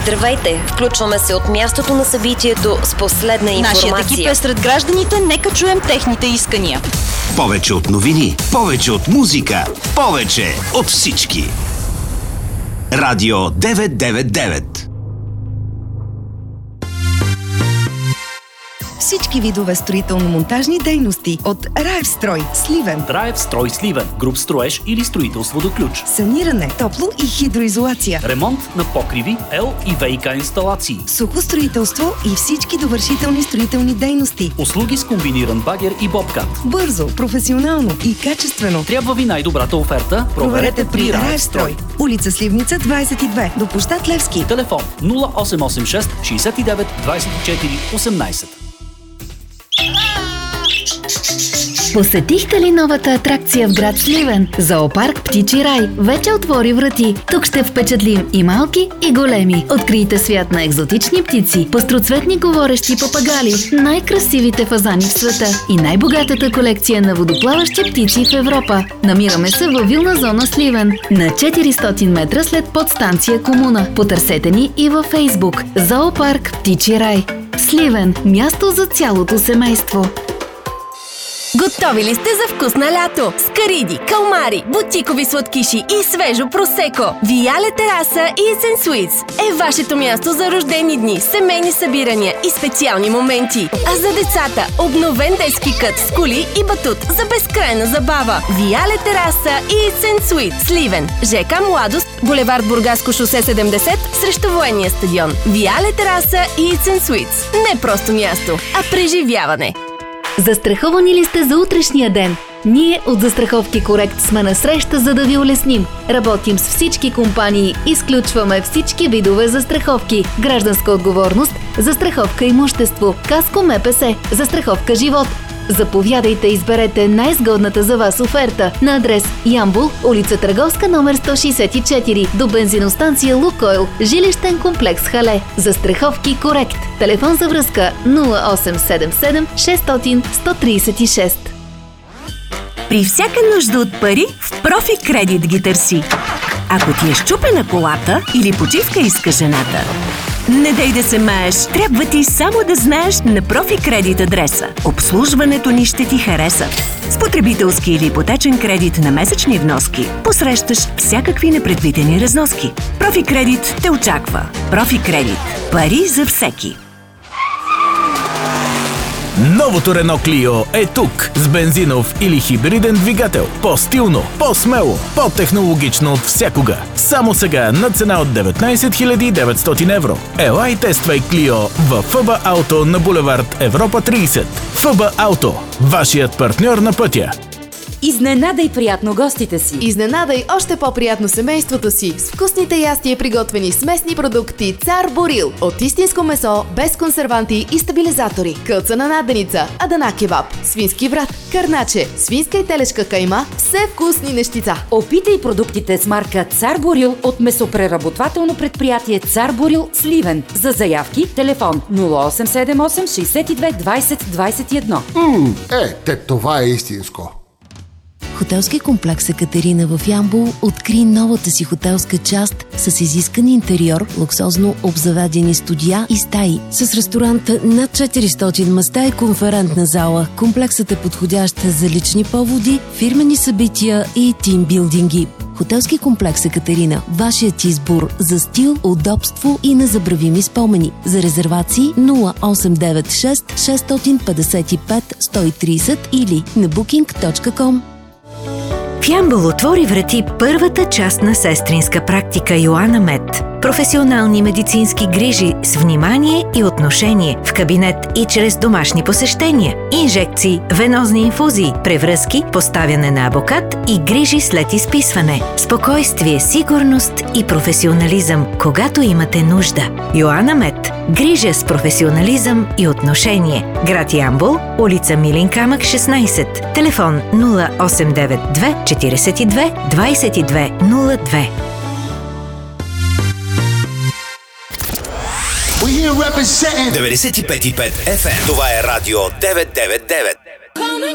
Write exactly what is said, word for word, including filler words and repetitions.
Здравейте! Включваме се от мястото на събитието с последна информация. Нашият екип е сред гражданите, нека чуем техните искания. Повече от новини, повече от музика, повече от всички. Радио деветстотин деветдесет и девет. Всички видове строително-монтажни дейности от Райвстрой Сливен. Райвстрой Сливен. Груб строеж или строителство до ключ. Саниране, топло и хидроизолация. Ремонт на покриви, ел и ВиК инсталации. Сухо строителство и всички довършителни строителни дейности. Услуги с комбиниран багер и бобкат. Бързо, професионално и качествено. Трябва ви най-добрата оферта? Проверете при Райвстрой. Улица Сливница двадесет и две, до площад Левски. Телефон нула осем осем шест шестдесет и девет двадесет и четири осемнадесет. Посетихте ли новата атракция в град Сливен? Зоопарк Птичи рай вече отвори врати. Тук ще впечатлим и малки, и големи. Открийте свят на екзотични птици, пъстроцветни говорещи папагали, най-красивите фазани в света и най-богатата колекция на водоплаващи птици в Европа. Намираме се във вилна зона Сливен, на четиристотин метра след подстанция Комуна. Потърсете ни и във Фейсбук. Зоопарк Птичи рай. Сливен – място за цялото семейство. Готови ли сте за вкусна лято? Скариди, калмари, бутикови сладкиши и свежо просеко. Виале тераса и Есен Суитс е вашето място за рождени дни, семейни събирания и специални моменти. А за децата – обновен детски кът с коли и батут за безкрайна забава. Виале тераса и Есен Суитс. Сливен, ЖК Младост, булевард Бургаско шосе седемдесет срещу военния стадион. Виале тераса и Есен Суитс. Не просто място, а преживяване. Застраховани ли сте за утрешния ден? Ние от Застраховки Корект сме на среща, за да ви улесним. Работим с всички компании, изключваме всички видове застраховки. Гражданска отговорност, застраховка имущество, каско МПС, застраховка живот. Заповядайте и изберете най-изгодната за вас оферта на адрес Ямбол, улица Търговска, номер сто шестдесет и четири, до бензиностанция Лукойл, жилищен комплекс Хале. Застраховки Корект. Телефон за връзка нула осем седем седем шестстотин сто тридесет и шест. При всяка нужда от пари, в Профи Кредит ги търси. Ако ти е счупена колата или почивка иска жената, не дай да се маеш, трябва ти само да знаеш на Профи Кредит адреса. Обслужването ни ще ти хареса. С потребителски или ипотечен кредит на месечни вноски посрещаш всякакви непредвидени разноски. Профи Кредит те очаква. Профи Кредит. Пари за всеки. Новото Рено Клио е тук с бензинов или хибриден двигател. По-стилно, по-смело, по-технологично от всякога. Само сега на цена от деветнадесет хиляди и деветстотин евро. Ела и тествай Клио в ФБ Ауто на булевард Европа тридесет. ФБ Ауто, вашият партньор на пътя. Изненадай приятно гостите си. Изненадай още по-приятно семейството си с вкусните ястия, приготвени с местни продукти Цар Борил. От истинско месо, без консерванти и стабилизатори. Кълцана наденица, адана кебаб, свински врат, карначе, свинска и телешка кайма, все вкусни нещица. Опитай продуктите с марка Цар Борил от месопреработвателно предприятие Цар Борил Сливен. За заявки телефон нула осем седем осем шестдесет и две двадесет двадесет и едно. Ммм, е, те това е истинско. Хотелски комплекс Екатерина в Ямбол откри новата си хотелска част с изискан интериор, луксозно обзаведени студия и стаи. С ресторанта над четиристотин места и конферентна зала. Комплексът е подходящ за лични поводи, фирмени събития и тимбилдинги. Хотелски комплекс Екатерина. Вашият избор за стил, удобство и незабравими спомени. За резервации нула осем девет шест шест пет пет сто и тридесет или на букинг точка ком. В Ямбол отвори врати първата част на сестринска практика Йоана Мед. Професионални медицински грижи с внимание и отношение в кабинет и чрез домашни посещения. Инжекции, венозни инфузии, превръзки, поставяне на абокат и грижи след изписване. Спокойствие, сигурност и професионализъм, когато имате нужда. Йоана Мед. Грижа с професионализъм и отношение. Град Ямбол, улица Милин камък шестнадесет. Телефон нула осем девет две четиридесет и две двадесет и две нула две. деветдесет и пет и пет еф ем. Това е Радио деветстотин деветдесет и девет.